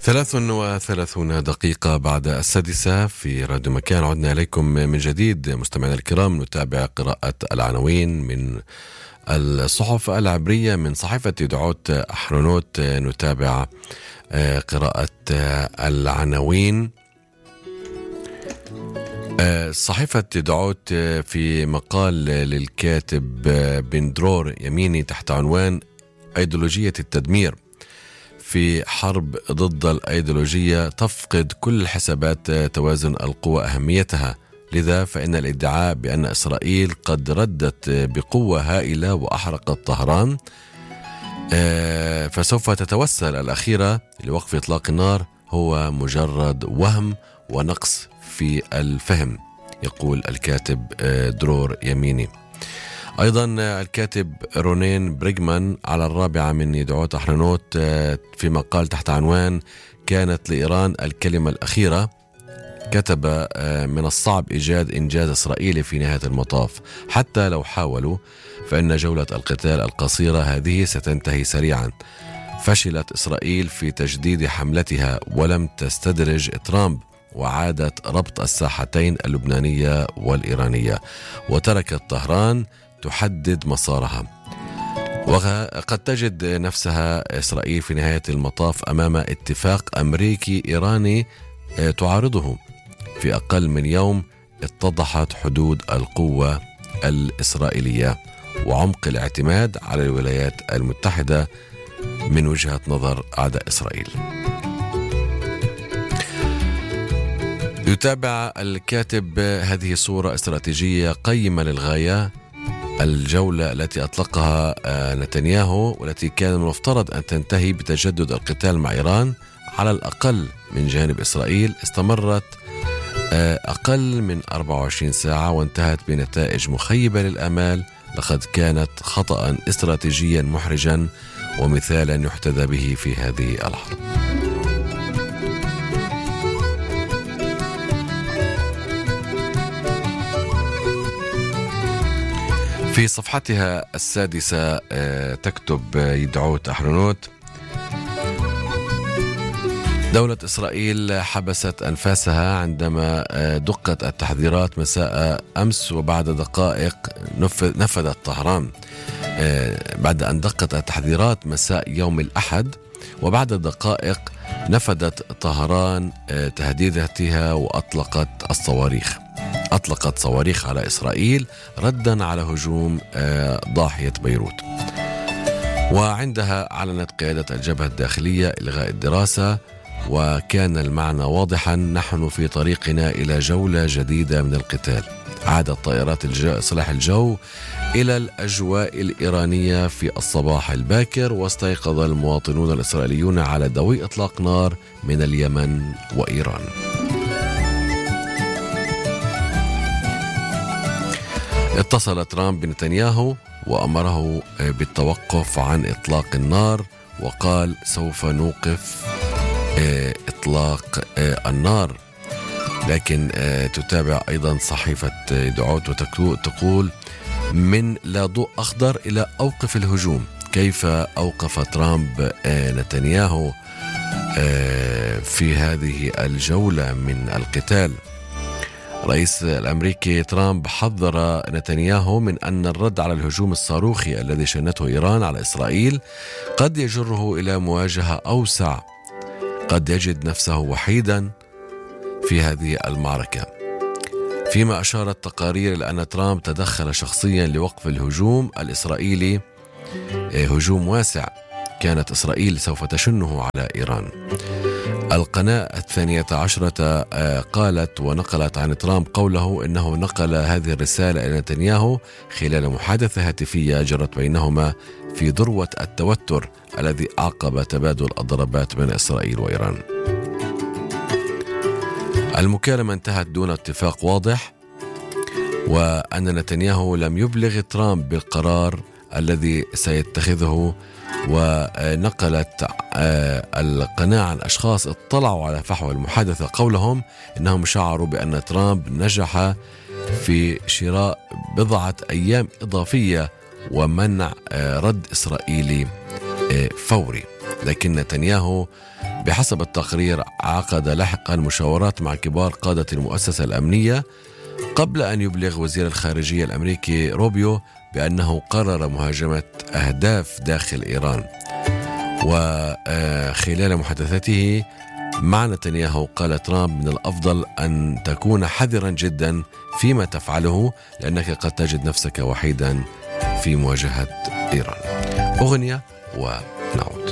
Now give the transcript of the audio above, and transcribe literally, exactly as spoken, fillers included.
ثلاث وثلاثون دقيقة بعد السادسة في راديو مكان. عدنا إليكم من جديد مستمعينا الكرام، نتابع قراءة العناوين من الصحف العبرية من صحيفة دعوت أحرونوت. نتابع قراءة العناوين. صحيفة دعوت في مقال للكاتب بن درور يميني تحت عنوان أيديولوجية التدمير. في حرب ضد الأيديولوجية تفقد كل الحسابات توازن القوى أهميتها، لذا فإن الادعاء بأن إسرائيل قد ردت بقوة هائلة وأحرقت طهران فسوف تتوسل الأخيرة لوقف إطلاق النار هو مجرد وهم ونقص في الفهم، يقول الكاتب درور يميني. أيضا الكاتب رونين بريغمان على الرابعة من يدعوت أحرنوت في مقال تحت عنوان كانت لإيران الكلمة الأخيرة، كتب من الصعب إيجاد إنجاز إسرائيلي في نهاية المطاف، حتى لو حاولوا فإن جولة القتال القصيرة هذه ستنتهي سريعا. فشلت إسرائيل في تجديد حملتها ولم تستدرج ترامب وعادت ربط الساحتين اللبنانية والإيرانية، وتركت طهران تحدد مسارها. وقد تجد نفسها إسرائيل في نهاية المطاف أمام اتفاق أمريكي إيراني تعارضه. في أقل من يوم اتضحت حدود القوة الإسرائيلية وعمق الاعتماد على الولايات المتحدة من وجهة نظر أعداء إسرائيل. يتابع الكاتب هذه صورة استراتيجية قيمة للغاية، الجولة التي أطلقها نتنياهو والتي كان المفترض أن تنتهي بتجدد القتال مع إيران على الأقل من جانب إسرائيل استمرت أقل من أربعة وعشرين ساعة وانتهت بنتائج مخيبة للآمال. لقد كانت خطأ استراتيجيا محرجا ومثالا يحتذى به في هذه الحرب. في صفحتها السادسة تكتب يدعوت أحرنوت: دولة إسرائيل حبست أنفاسها عندما دقت التحذيرات مساء أمس، وبعد دقائق نفذت طهران. بعد أن دقت التحذيرات مساء يوم الأحد وبعد دقائق نفذت طهران تهديداتها وأطلقت الصواريخ أطلقت صواريخ على إسرائيل ردا على هجوم ضاحية بيروت. وعندها أعلنت قيادة الجبهة الداخلية إلغاء الدراسة، وكان المعنى واضحا: نحن في طريقنا إلى جولة جديدة من القتال. عادت طائرات الجو سلاح الجو إلى الأجواء الإيرانية في الصباح الباكر، واستيقظ المواطنون الإسرائيليون على دوي إطلاق نار من اليمن وإيران. اتصل ترامب بنتنياهو وأمره بالتوقف عن إطلاق النار، وقال سوف نوقف إطلاق النار. لكن تتابع أيضا صحيفة دعوت وتقول: من لا ضوء أخضر إلى أوقف الهجوم. كيف أوقف ترامب نتنياهو في هذه الجولة من القتال؟ رئيس الأمريكي ترامب حذر نتنياهو من أن الرد على الهجوم الصاروخي الذي شنته إيران على إسرائيل قد يجره إلى مواجهة أوسع، قد يجد نفسه وحيدا في هذه المعركة. فيما أشارت تقارير إلى أن ترامب تدخل شخصيا لوقف الهجوم الإسرائيلي، هجوم واسع كانت إسرائيل سوف تشنه على إيران. القناة الثانية عشرة قالت ونقلت عن ترامب قوله إنه نقل هذه الرسالة إلى نتنياهو خلال محادثة هاتفية جرت بينهما في ذروة التوتر الذي أعقب تبادل الضربات بين إسرائيل وإيران. المكالمة انتهت دون اتفاق واضح، وأن نتنياهو لم يبلغ ترامب بالقرار الذي سيتخذه. ونقلت القناة عن أشخاص اطلعوا على فحوى المحادثة قولهم إنهم شعروا بأن ترامب نجح في شراء بضعة أيام إضافية ومنع رد إسرائيلي فوري. لكن نتنياهو بحسب التقرير عقد لاحقا مشاورات مع كبار قادة المؤسسة الأمنية قبل أن يبلغ وزير الخارجية الأمريكي روبيو بأنه قرر مهاجمة أهداف داخل إيران. وخلال محادثته مع نتنياهو قال ترامب من الأفضل أن تكون حذرا جدا فيما تفعله لأنك قد تجد نفسك وحيدا في مواجهة إيران. أغنية ونعود.